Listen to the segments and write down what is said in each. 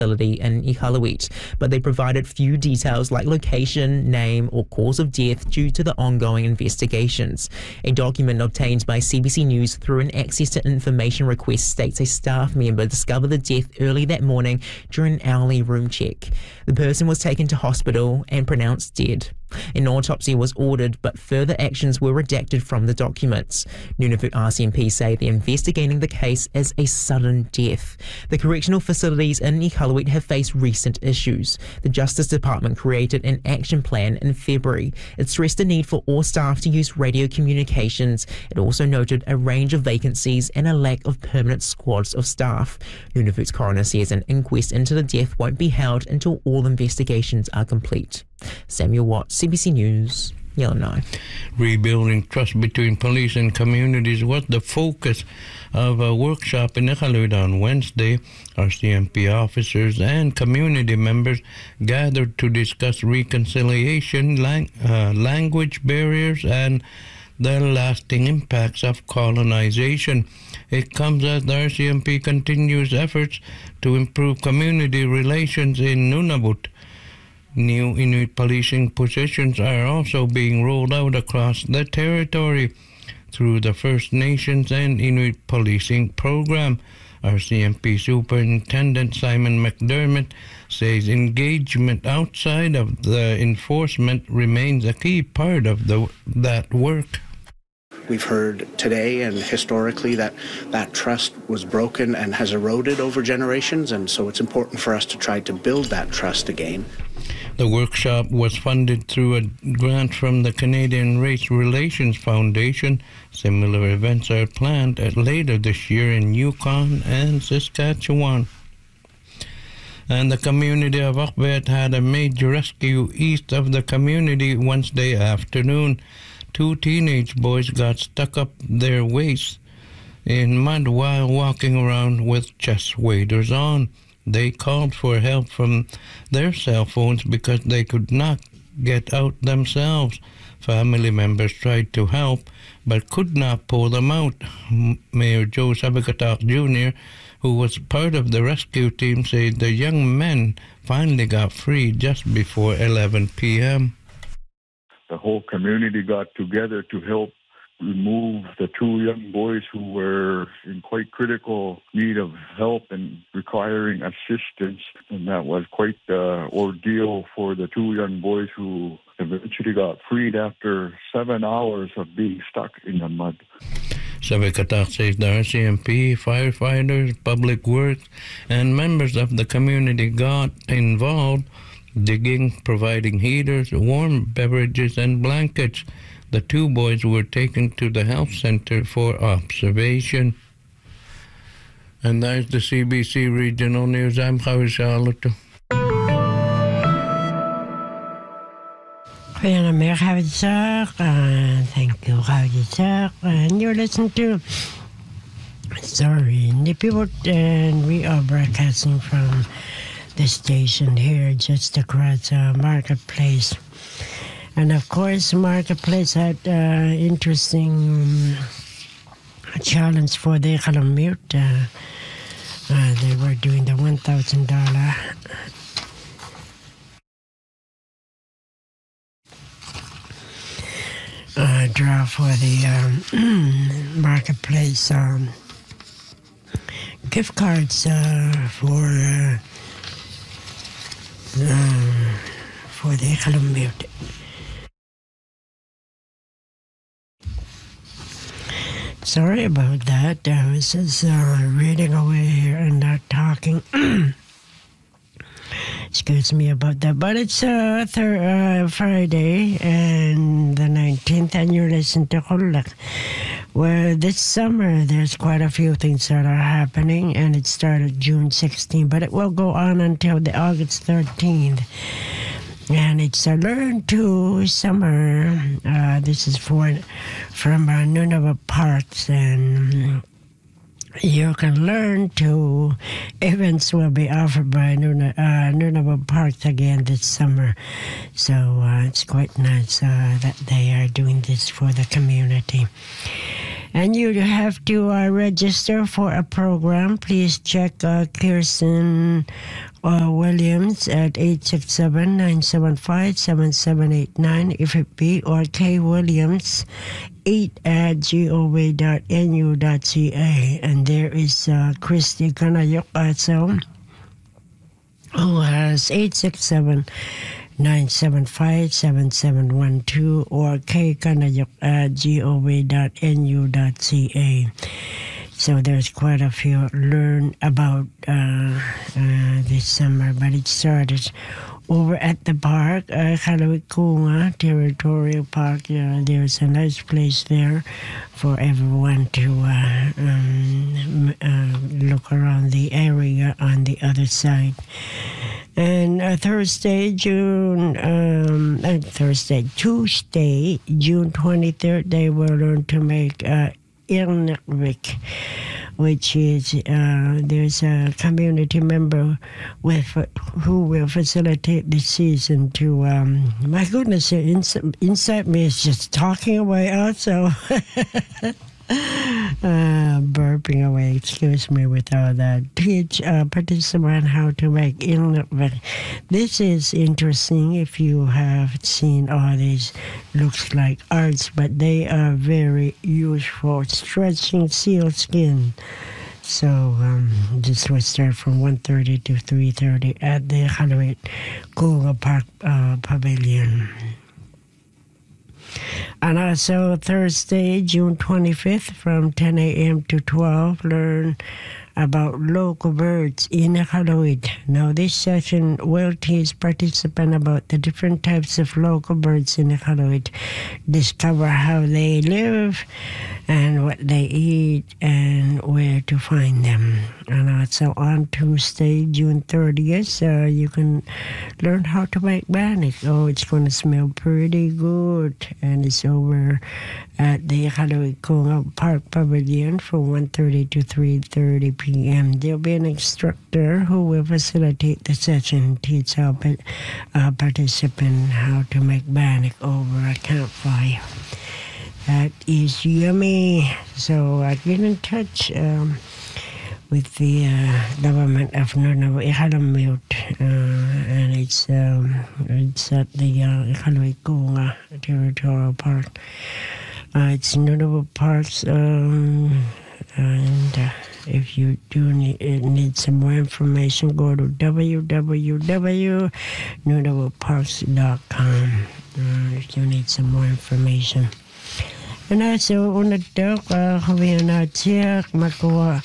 facility in Iqaluit, but they provided few details like location, name, or cause of death due to the ongoing investigations. A document obtained by CBC News through an access to information request states a staff member discovered the death early that morning during an hourly room check. The person was taken to hospital and pronounced dead. An autopsy was ordered, but further actions were redacted from the documents. Nunavut RCMP say they're investigating the case as a sudden death. The correctional facilities in Iqaluit have faced recent issues. The Justice Department created an action plan in February. It stressed the need for all staff to use radio communications. It also noted a range of vacancies and a lack of permanent squads of staff. Nunavut's coroner says an inquest into the death won't be held until all investigations are complete. Samuel Watt, CBC News, Yellowknife. Rebuilding trust between police and communities was the focus of a workshop in Iqaluit on Wednesday. RCMP officers and community members gathered to discuss reconciliation, language barriers, and the lasting impacts of colonization. It comes as the RCMP continues efforts to improve community relations in Nunavut. New Inuit policing positions are also being rolled out across the territory through the First Nations and Inuit policing program. RCMP Superintendent Simon McDermott says engagement outside of the enforcement remains a key part of that work. We've heard today and historically that trust was broken and has eroded over generations, and so it's important for us to try to build that trust again. The workshop was funded through a grant from the Canadian Race Relations Foundation. Similar events are planned later this year in Yukon and Saskatchewan. And the community of Akbet had a major rescue east of the community Wednesday afternoon. 2 teenage boys got stuck up their waists in mud while walking around with chest waders on. They called for help from their cell phones because they could not get out themselves. Family members tried to help but could not pull them out. Mayor Joe Sabikatak Jr., who was part of the rescue team, said the young men finally got free just before 11 p.m. The whole community got together to help remove the 2 young boys who were in quite critical need of help and requiring assistance. And that was quite the ordeal for the 2 young boys who eventually got freed after 7 hours of being stuck in the mud. Sabikatak says the RCMP, firefighters, public works, and members of the community got involved, digging, providing heaters, warm beverages, and blankets. The 2 boys were taken to the health center for observation. And that's the CBC Regional News. I'm Javi Charlotte. Goedemiddag, thank you, Javi. And you're listening to Nipiput, and we are broadcasting from the station here just across Marketplace. And of course, Marketplace had interesting challenge for the Iqaluit. They were doing the $1,000 draw for the Marketplace gift cards for the Iqaluit. Sorry about that. I was just reading away here and not talking. Excuse me about that. But it's Friday and the 19th, and you're listening to Kulak. Well, this summer, there's quite a few things that are happening, and it started June 16th, but it will go on until the August 13th. And it's a Learn to Summer. This is from Nunavut Parks, and you can learn to. Events will be offered by Nunavut Parks again this summer. So it's quite nice that they are doing this for the community. And you have to register for a program. Please check Kirsten Williams at 867-975-7789 if it be, or K Williams 8@gov.nu.ca. And there is Christy Kanayok also, who has 867-975-7712 or kkanayok@gov.nu.ca. So there's quite a few learn about this summer, but it started over at the park, Kalawikunga Territorial Park. There's a nice place there for everyone to look around the area on the other side. And Tuesday, June 23rd, they will learn to make Irnvik, which is there's a community member who will facilitate the season to my goodness, inside me is just talking away also. Burping away, excuse me with all that. Teach participants how to make Irnvik. This is interesting if you have seen all these looks like arts, but they are very useful, stretching seal skin. So this will start from 1:30 to 3:30 at the Kalawikunga Park Pavilion. And also Thursday, June 25th, from 10 a.m. to 12, learn about local birds in Iqaluit. Now, this session will teach participants about the different types of local birds in Iqaluit, discover how they live and what they eat and where to find them. And also on Tuesday, June 30th, you can learn how to make bannock. Oh, it's going to smell pretty good. And it's over at the Kalawikunga Park Pavilion from 1:30 to 3:30 p.m. There'll be an instructor who will facilitate the session, teach our participants how to make bannock over a campfire. That is yummy. So get in touch with the government of Nunavut Iqaluit, and it's at the Kalawikunga Territorial Park. It's Nunavut Parks, and if you do need some more information, go to www.nunavutparks.com if you need some more information. And also, unatok kawianatsiak makuha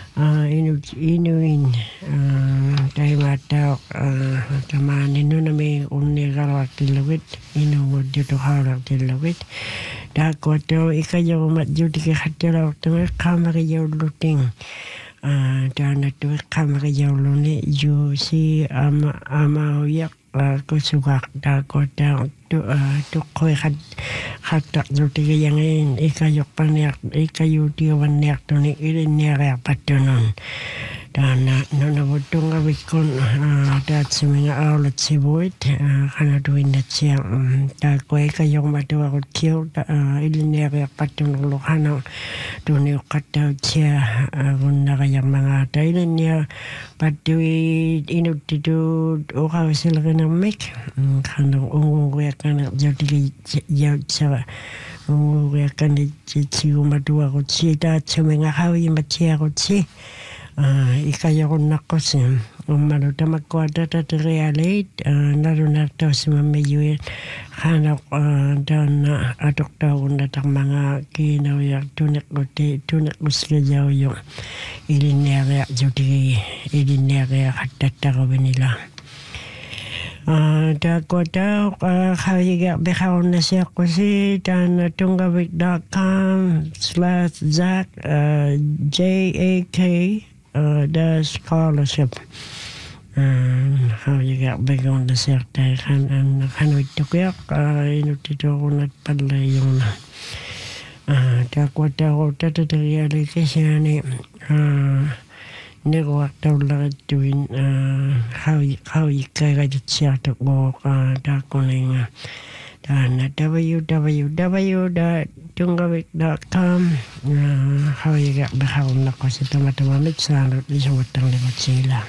inuin tayo matok tamani nunami unigarak tilawit inuwad dito harak tilawit dako to ikayaw matjuti kahatiraw tunga kamakayaw luting dana to kamakayaw luni yu si amauyak kusugak dako to koy hatak juti kayangin ikayok panek ikayuti wanek tuni ilinera patunon dana Nunavuttunga wikon dat semingga aulat sibuit kana duin dat siang dako ikayok matua kutkiw ilinera patunon lokana tuni ukataw siya guna kayang mga tailin niya patuit inutidud ukaw sila kanamik kanang unguya kana jadi sa unguya kana siyo matua kutsi dat semingga hawi matia kutsi ikayakon na ko si umaluta magkwada tatrialit lalo na ito si mamayuin hanap doon na atok taon na tang mga kinawiyak tunak uskayaw yung ilinera juti ilinera katatakawin nila. Dako daw kayiga bekaw na siya ko si tunggawik.com/Zach JAK scholarship. Kayiga bekaw na siya tayo kanwit tukuyak inutito ko nagpadla yung dako daw tatatariali kasi ni Nikuwak daw lang tuwin how you kagad siya to walk dako na yung www.tnc.gov.nu tungawik.com. Hawiga bahawam na ko sa tamatamamit sanot isawatang likot sila.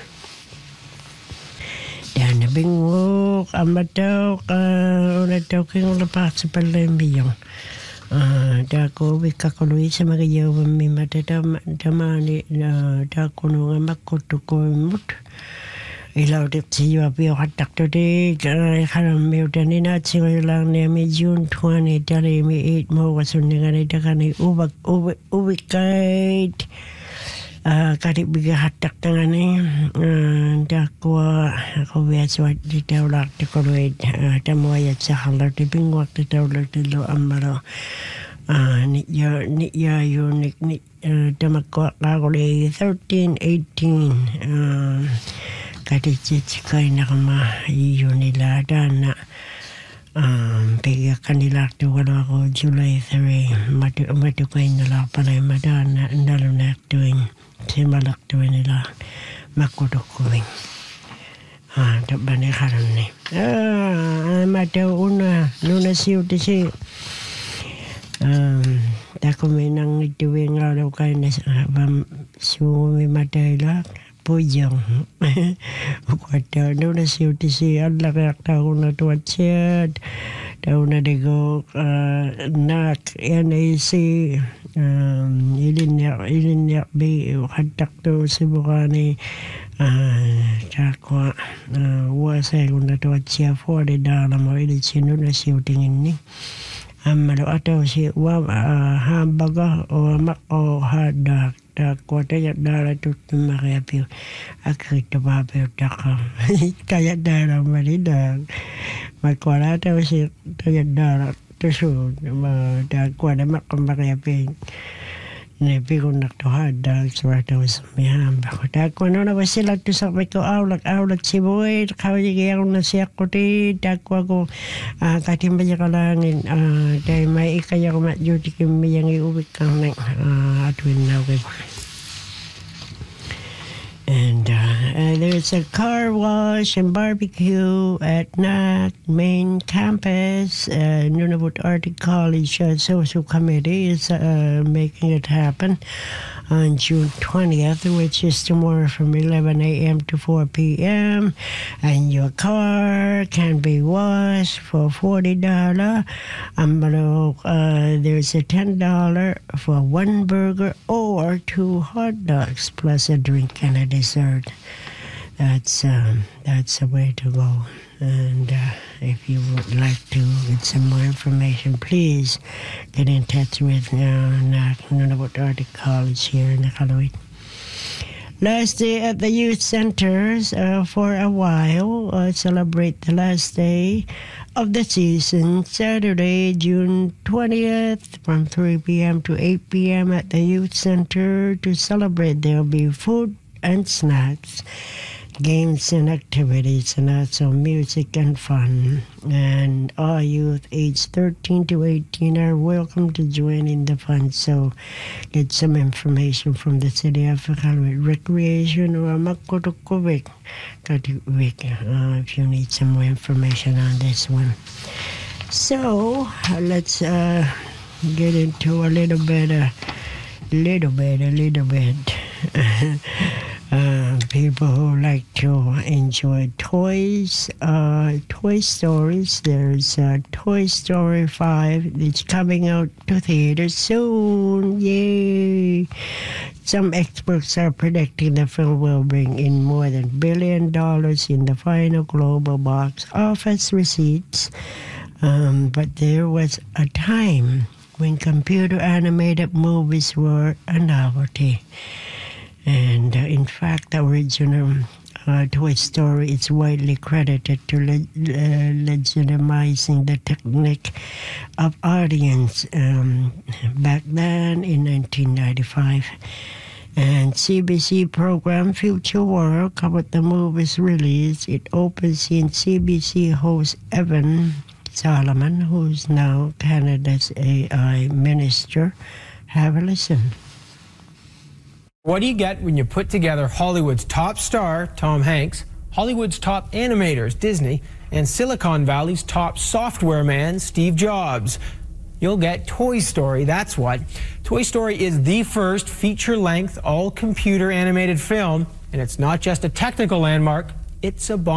Dan nabingok amataw unataw kong lapat sa palambiyong. Dako wikakului sa magayaw mi matadamani dako nung makutukoi ilaw dik siya piyo katak to dik karam miyo dani na singoy lang niya mi June 20 dali mi 8 mo kasun nga ni dakani ubikait kadik biga hatak tangani dakwa ako biaswat di tawlak di koloid tamuayat sa halar di bingwak di tawlak di lo amaro niya yunik ni damakwa kakuli 13, 18 kadicicikay na kama iyo nila dana piga kanila to wala ko July 3 matukay nila panay madana ndalo na doing simalak doing nila makutukuing tabane karan ni mataw una nuna siyo tisi dako may nang ituwing araw kayo na sumi matay lak pujang kuata no na siu tisi alla ka tau na tuat tau na dego nak NAC ilinya be hatak to sibukani takwa wasa na tuat sia $40 mo ili sino na siu tingin ni amalo ataw si hamburger o mak o hotdog kuota ya dara tu makaya piu akrito ba piu taka kaya dara marida makuala tahu si kaya dara tu su da kuada makaya piu ne piu nak tu ada suatu semiham da kuana na wasila tu sampai ko awlak si boy kau yang na siak ko ti da kuago katim banyak kalangin dai mai ikaya ko mat juti kim yang iubik kang nek atuin na ko. And there's a car wash and barbecue at NAC main campus. Nunavut Arctic College Social Committee is making it happen on June 20th, which is tomorrow from 11 a.m. to 4 p.m. And your car can be washed for $40. There's a $10 for one burger or 2 hot dogs plus a drink and a dessert. That's the way to go. And if you would like to get some more information, please get in touch with Nunavut Arctic College here in Iqaluit. Last day at the youth centers for a while. Celebrate the last day of the season, Saturday, June 20th, from 3 p.m. to 8 p.m. at the youth center. To celebrate, there will be food and snacks, games and activities, and also music and fun. And all youth aged 13 to 18 are welcome to join in the fun. So get some information from the City of Iqaluit Recreation or Makutukuvik if you need some more information on this one. So let's get into a little bit. People who like to enjoy toys, Toy Stories. There's Toy Story 5. It's coming out to theaters soon. Yay! Some experts are predicting the film will bring in more than $1 billion in the final global box office receipts. But there was a time when computer animated movies were a novelty. And in fact, the original Toy Story is widely credited to legitimizing the technique of audience back then in 1995. And CBC program Future World covered the movie's release. It opens in CBC host Evan Solomon, who's now Canada's AI minister. Have a listen. What do you get when you put together Hollywood's top star, Tom Hanks, Hollywood's top animators, Disney, and Silicon Valley's top software man, Steve Jobs? you'll get Toy Story. That's what. Toy Story is the first feature-length, all-computer animated film, and it's not just a technical landmark, it's a